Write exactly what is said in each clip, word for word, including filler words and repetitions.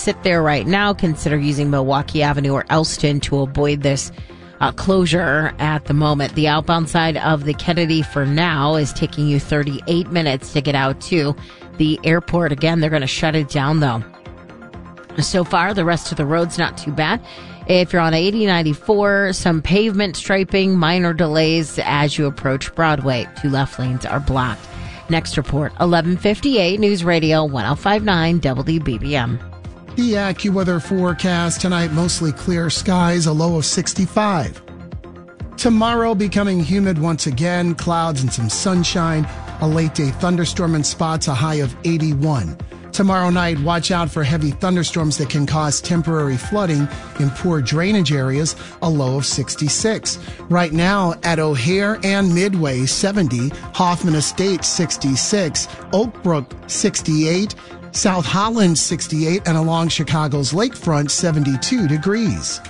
sit there right now, consider using Milwaukee Avenue or Elston to avoid this uh, closure at the moment. The outbound side of the Kennedy for now is taking you thirty-eight minutes to get out to the airport. Again, they're going to shut it down, though. So far, the rest of the road's not too bad. If you're on eighty ninety-four, some pavement striping, minor delays as you approach Broadway. Two left lanes are blocked. Next report, eleven fifty-eight News Radio ten fifty-nine W B B M. The AccuWeather forecast tonight, mostly clear skies, a low of sixty-five. Tomorrow becoming humid once again, clouds and some sunshine, a late day thunderstorm in spots, a high of eighty-one. Tomorrow night, watch out for heavy thunderstorms that can cause temporary flooding in poor drainage areas, a low of sixty-six. Right now at O'Hare and Midway, seventy, Hoffman Estates, sixty-six, Oak Brook, sixty-eight, South Holland, sixty-eight, and along Chicago's lakefront, seventy-two degrees.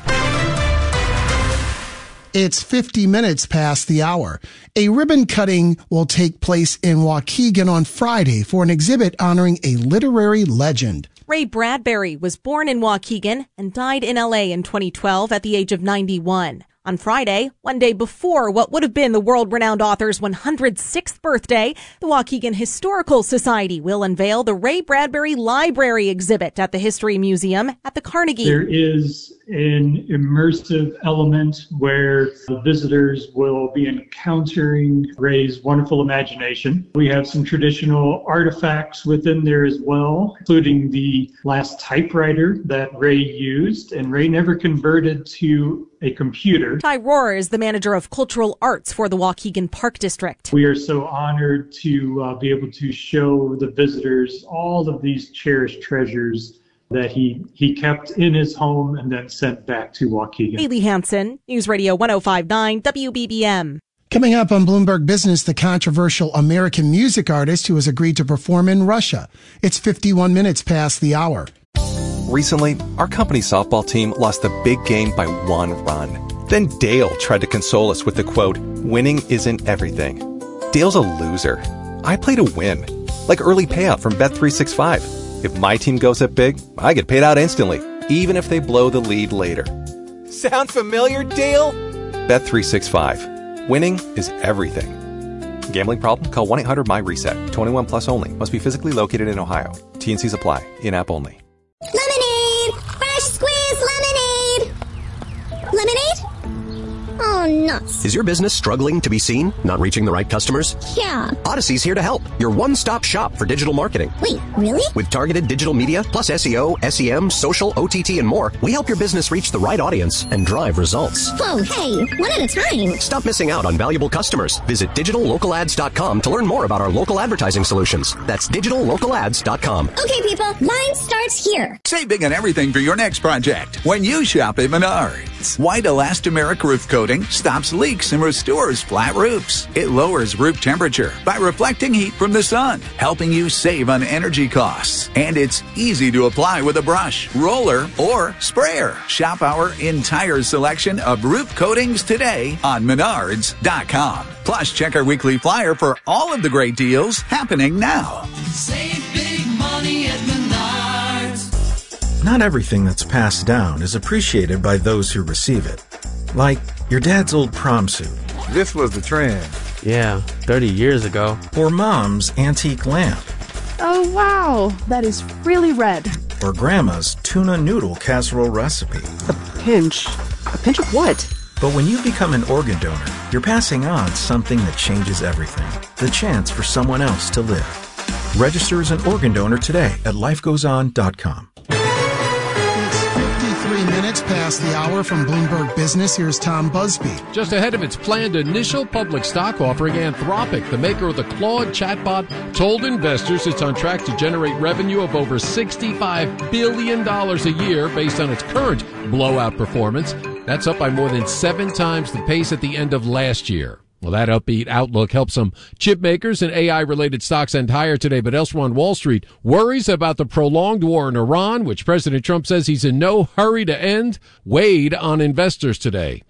It's fifty minutes past the hour. A ribbon cutting will take place in Waukegan on Friday for an exhibit honoring a literary legend. Ray Bradbury was born in Waukegan and died in L A in twenty twelve at the age of ninety-one. On Friday, one day before what would have been the world-renowned author's one hundred sixth birthday, the Waukegan Historical Society will unveil the Ray Bradbury Library exhibit at the History Museum at the Carnegie. There is an immersive element where the visitors will be encountering Ray's wonderful imagination. We have some traditional artifacts within there as well, including the last typewriter that Ray used, and Ray never converted to a computer. Ty Rohr is the manager of cultural arts for the Waukegan Park District. We are so honored to uh, be able to show the visitors all of these cherished treasures that he, he kept in his home and then sent back to Waukegan. Haley Hansen, News Radio ten fifty-nine W B B M. Coming up on Bloomberg Business, the controversial American music artist who has agreed to perform in Russia. It's fifty-one minutes past the hour. Recently, our company softball team lost a big game by one run. Then Dale tried to console us with the quote, "Winning isn't everything." Dale's a loser. I play to win. Like early payout from Bet three sixty-five. If my team goes up big, I get paid out instantly, even if they blow the lead later. Sound familiar, Dale? Bet three sixty-five. Winning is everything. Gambling problem? Call one eight hundred M Y reset. twenty-one plus only. Must be physically located in Ohio. T N Cs apply. In-app only. Lemonade! Fresh squeezed lemonade! Lemonade? Oh, nuts. Is your business struggling to be seen? Not reaching the right customers? Yeah. Odyssey's here to help. Your one-stop shop for digital marketing. Wait, really? With targeted digital media, plus S E O, S E M, social, O T T, and more, we help your business reach the right audience and drive results. Whoa, hey, one at a time. Stop missing out on valuable customers. Visit digital local ads dot com to learn more about our local advertising solutions. That's digital local ads dot com. Okay, people, mine starts here. Save big on everything for your next project when you shop at Menards. White elastomeric roof coating stops leaks and restores flat roofs. It lowers roof temperature by reflecting heat from the sun, helping you save on energy costs. And it's easy to apply with a brush, roller, or sprayer. Shop our entire selection of roof coatings today on Menards dot com. Plus, check our weekly flyer for all of the great deals happening now. Save big money at Menards. Not everything that's passed down is appreciated by those who receive it. Like your dad's old prom suit. This was the trend. Yeah, thirty years ago. Or mom's antique lamp. Oh, wow. That is really red. Or grandma's tuna noodle casserole recipe. A pinch. A pinch of what? But when you become an organ donor, you're passing on something that changes everything. The chance for someone else to live. Register as an organ donor today at life goes on dot com. Minutes past the hour from Bloomberg Business. Here's Tom Busby. Just ahead of its planned initial public stock offering, Anthropic, the maker of the Claude chatbot, told investors it's on track to generate revenue of over sixty-five billion dollars a year based on its current blowout performance. That's up by more than seven times the pace at the end of last year. Well, that upbeat outlook helped some chip makers and A I-related stocks end higher today, but elsewhere on Wall Street, worries about the prolonged war in Iran, which President Trump says he's in no hurry to end, weighed on investors today.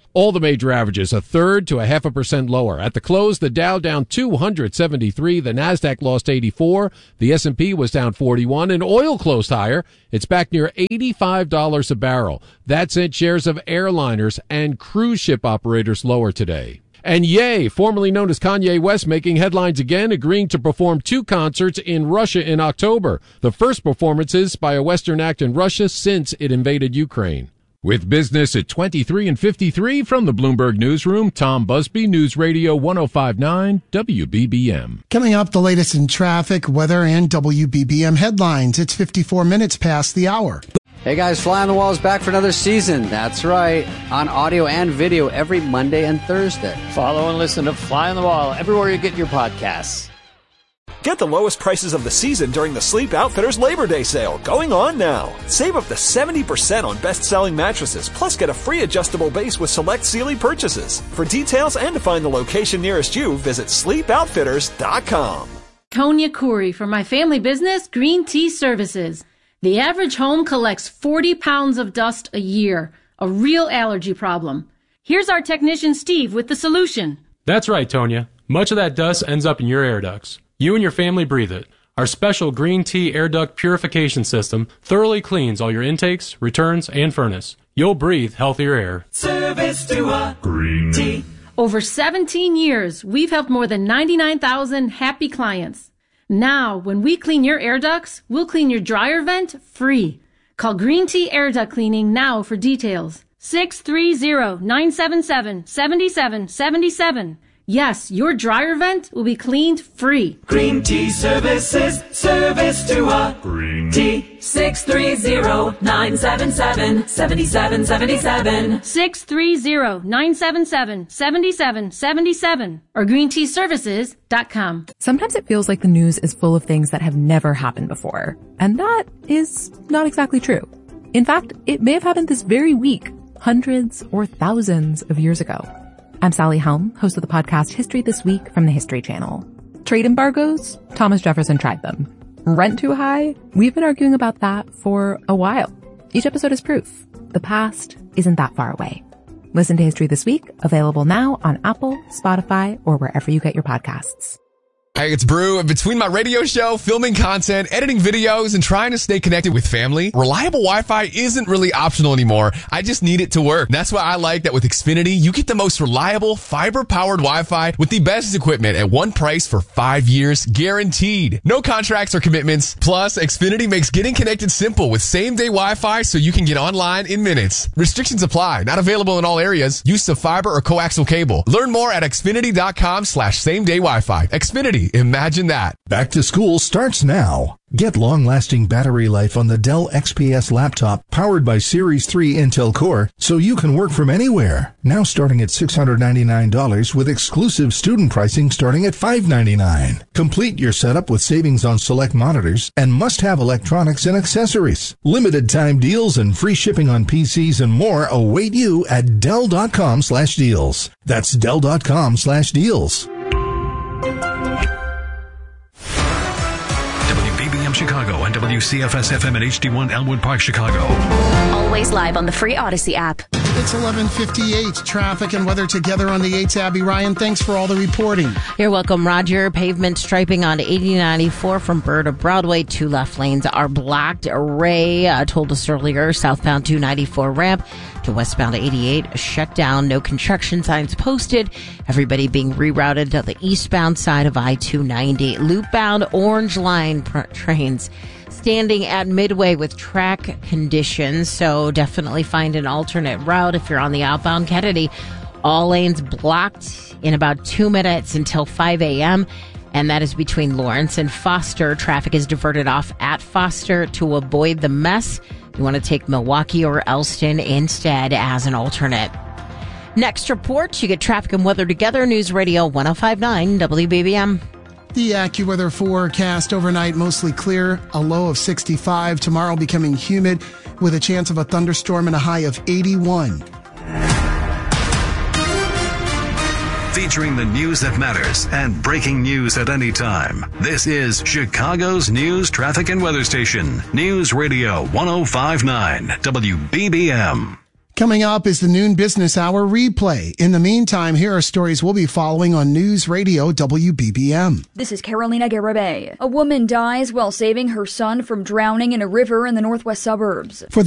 All the major averages a third to a half a percent lower. At the close, the Dow down two hundred seventy-three, the Nasdaq lost eighty-four, the S and P was down forty-one, and oil closed higher. It's back near eighty-five dollars a barrel. That sent shares of airliners and cruise ship operators lower today. And Ye, formerly known as Kanye West, making headlines again, agreeing to perform two concerts in Russia in October, the first performances by a Western act in Russia since it invaded Ukraine. With business at twenty-three and fifty-three from the Bloomberg Newsroom, Tom Busby, News Radio one oh five point nine W B B M. Coming up, the latest in traffic, weather, and W B B M headlines. It's fifty-four minutes past the hour. Hey guys, Fly on the Wall is back for another season. That's right. On audio and video every Monday and Thursday. Follow and listen to Fly on the Wall everywhere you get your podcasts. Get the lowest prices of the season during the Sleep Outfitters Labor Day sale, going on now. Save up to seventy percent on best-selling mattresses, plus get a free adjustable base with select Sealy purchases. For details and to find the location nearest you, visit sleep outfitters dot com. Tonya Khoury for my family business, Green Tea Services. The average home collects forty pounds of dust a year, a real allergy problem. Here's our technician Steve with the solution. That's right, Tonya. Much of that dust ends up in your air ducts. You and your family breathe it. Our special Green Tea Air Duct Purification System thoroughly cleans all your intakes, returns, and furnace. You'll breathe healthier air. Service to a Green Tea. Over seventeen years, we've helped more than ninety-nine thousand happy clients. Now, when we clean your air ducts, we'll clean your dryer vent free. Call Green Tea Air Duct Cleaning now for details. six three zero, nine seven seven, seven seven seven seven. Yes, your dryer vent will be cleaned free. Green Tea Services, service to a Green Tea. six three zero, nine seven seven, seven seven seven seven. six three zero, nine seven seven, seven seven seven seven or green tea services dot com. Sometimes it feels like the news is full of things that have never happened before. And that is not exactly true. In fact, it may have happened this very week, hundreds or thousands of years ago. I'm Sally Helm, host of the podcast History This Week from the History Channel. Trade embargoes? Thomas Jefferson tried them. Rent too high? We've been arguing about that for a while. Each episode is proof. The past isn't that far away. Listen to History This Week, available now on Apple, Spotify, or wherever you get your podcasts. Hey, it's Brew, and between my radio show, filming content, editing videos, and trying to stay connected with family, reliable Wi-Fi isn't really optional anymore. I just need it to work. That's why I like that with Xfinity, you get the most reliable, fiber-powered Wi-Fi with the best equipment at one price for five years, guaranteed. No contracts or commitments. Plus, Xfinity makes getting connected simple with same-day Wi-Fi so you can get online in minutes. Restrictions apply. Not available in all areas. Use of fiber or coaxial cable. Learn more at xfinity.com slash same-day Wi-Fi. Xfinity. Imagine that. Back to school starts now. Get long-lasting battery life on the Dell X P S laptop powered by Series three Intel Core so you can work from anywhere. Now starting at six hundred ninety-nine dollars with exclusive student pricing starting at five hundred ninety-nine dollars. Complete your setup with savings on select monitors and must-have electronics and accessories. Limited time deals and free shipping on P Cs and more await you at Dell.com slash deals. That's Dell.com slash deals. Chicago and W C F S F M at H D one Elmwood Park, Chicago. Always live on the free Odyssey app. It's eleven fifty-eight. Traffic and weather together on the eights. Abby Ryan, thanks for all the reporting. You're welcome, Roger. Pavement striping on eighty ninety-four from Burr to Broadway. Two left lanes are blocked. Ray uh, told us earlier, southbound two ninety-four ramp to westbound eighty-eight shut down. No construction signs posted. Everybody being rerouted to the eastbound side of I two ninety. Loopbound Orange Line pr- trains standing at Midway with track conditions, so definitely find an alternate route if you're on the outbound Kennedy. All lanes blocked in about two minutes until five a.m., and that is between Lawrence and Foster. Traffic is diverted off at Foster to avoid the mess. You want to take Milwaukee or Elston instead as an alternate. Next report, you get traffic and weather together. News Radio one oh five point nine W B B M. The AccuWeather forecast overnight mostly clear, a low of sixty-five. Tomorrow becoming humid with a chance of a thunderstorm and a high of eighty-one. Featuring the news that matters and breaking news at any time. This is Chicago's news, traffic, and weather station. News Radio one oh five point nine W B B M. Coming up is the noon business hour replay. In the meantime, here are stories we'll be following on News Radio W B B M. This is Carolina Garibay. A woman dies while saving her son from drowning in a river in the northwest suburbs. For the